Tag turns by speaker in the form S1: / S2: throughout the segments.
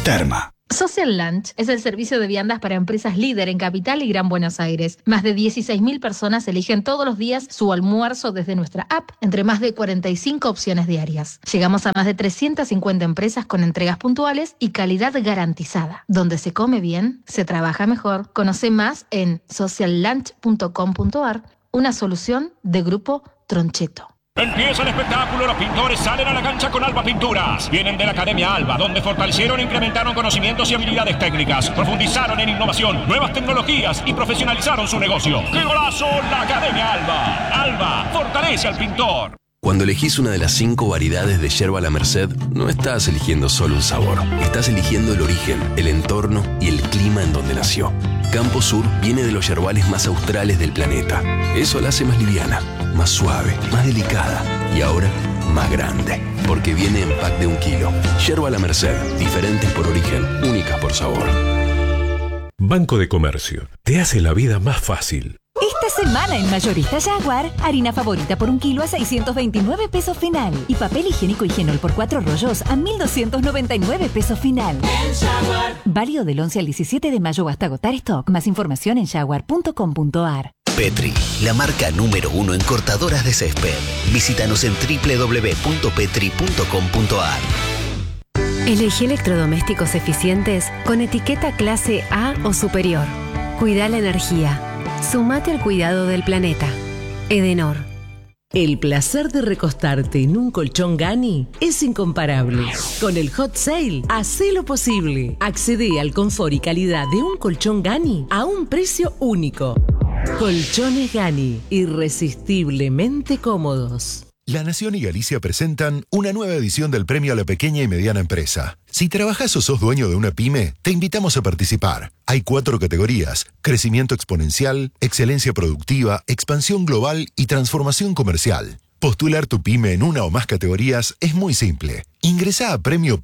S1: Terma.
S2: Social Lunch es el servicio de viandas para empresas líder en Capital y Gran Buenos Aires. Más de 16.000 personas eligen todos los días su almuerzo desde nuestra app, entre más de 45 opciones diarias. Llegamos a más de 350 empresas con entregas puntuales y calidad garantizada. Donde se come bien, se trabaja mejor. Conoce más en sociallunch.com.ar, una solución de Grupo Troncheto.
S3: Empieza el espectáculo, los pintores salen a la cancha con Alba Pinturas. Vienen de la Academia Alba, donde fortalecieron e incrementaron conocimientos y habilidades técnicas, profundizaron en innovación, nuevas tecnologías y profesionalizaron su negocio. ¡Qué golazo! La Academia Alba. Alba fortalece al pintor.
S4: Cuando elegís una de las 5 variedades de yerba La Merced, no estás eligiendo solo un sabor. Estás eligiendo el origen, el entorno y el clima en donde nació. Campo Sur viene de los yerbales más australes del planeta. Eso la hace más liviana, más suave, más delicada y ahora más grande. Porque viene en pack de 1 kilo. Yerba La Merced, diferentes por origen, únicas por sabor.
S5: Banco de Comercio, te hace la vida más fácil.
S6: Esta semana en Mayorista Jaguar, harina favorita por 1 kilo a 629 pesos final. Y papel higiénico Higienol por 4 rollos a 1.299 pesos final. Válido del 11 al 17 de mayo hasta agotar stock. Más información en jaguar.com.ar.
S7: Petri, la marca número 1 en cortadoras de césped. Visítanos en www.petri.com.ar.
S8: Elegí electrodomésticos eficientes con etiqueta clase A o superior. Cuida la energía. Sumate al cuidado del planeta. Edenor.
S9: El placer de recostarte en un colchón Gani es incomparable. Con el Hot Sale, hacé lo posible. Accede al confort y calidad de un colchón Gani a un precio único. Colchones Gani, irresistiblemente cómodos.
S10: La Nación y Galicia presentan una nueva edición del Premio a la Pequeña y Mediana Empresa. Si trabajás o sos dueño de una pyme, te invitamos a participar. Hay 4 categorías: crecimiento exponencial, excelencia productiva, expansión global y transformación comercial. Postular tu pyme en una o más categorías es muy simple. Ingresá a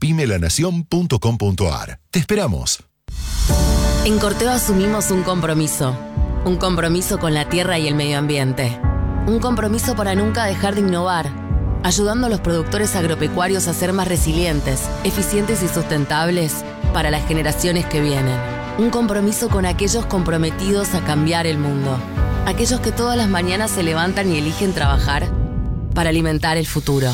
S10: premiopymelanacion.com.ar. Te esperamos.
S11: En Corteva asumimos un compromiso con la tierra y el medio ambiente. Un compromiso para nunca dejar de innovar, ayudando a los productores agropecuarios a ser más resilientes, eficientes y sustentables para las generaciones que vienen. Un compromiso con aquellos comprometidos a cambiar el mundo. Aquellos que todas las mañanas se levantan y eligen trabajar para alimentar el futuro.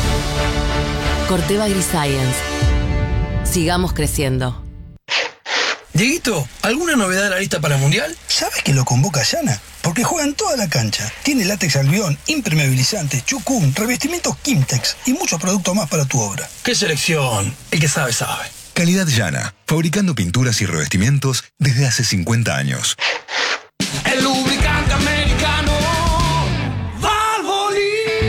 S11: Corteva AgriScience. Sigamos creciendo.
S12: Dieguito, ¿alguna novedad de la lista para el Mundial?
S13: ¿Sabes que lo convoca Yana? Porque juega en toda la cancha. Tiene látex algodón, impermeabilizante, chucum, revestimientos Kimtex y muchos productos más para tu obra.
S12: ¡Qué selección! El que sabe, sabe.
S14: Calidad Yana, fabricando pinturas y revestimientos desde hace 50 años.
S15: El lubricante americano Valvoline.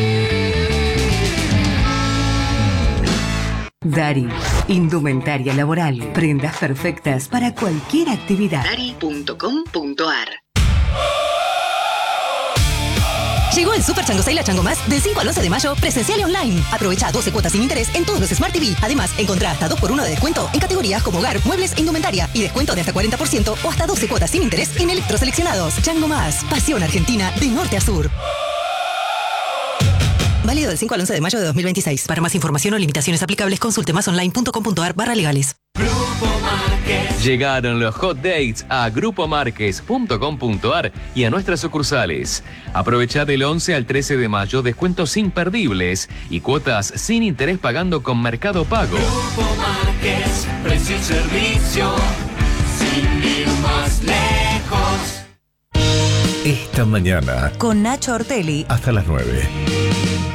S16: Dari, indumentaria laboral, prendas perfectas para cualquier actividad.
S17: Dari.com.ar.
S18: Llegó el Super Chango Sale a Chango Más del 5 al 11 de mayo, presencial y online. Aprovecha 12 cuotas sin interés en todos los Smart TV. Además, encontrá hasta 2x1 de descuento en categorías como hogar, muebles e indumentaria. Y descuento de hasta 40% o hasta 12 cuotas sin interés en electroseleccionados. Chango Más, pasión argentina de norte a sur. Válido del 5 al 11 de mayo de 2026. Para más información o limitaciones aplicables, consulte másonline.com.ar/legales.
S19: Llegaron los hot dates a grupomarques.com.ar y a nuestras sucursales. Aprovecha del 11 al 13 de mayo descuentos imperdibles y cuotas sin interés pagando con Mercado Pago.
S15: Grupo Márquez, precio y servicio, sin ir más lejos.
S5: Esta mañana
S6: Con Nacho Ortelli.
S5: hasta las 9.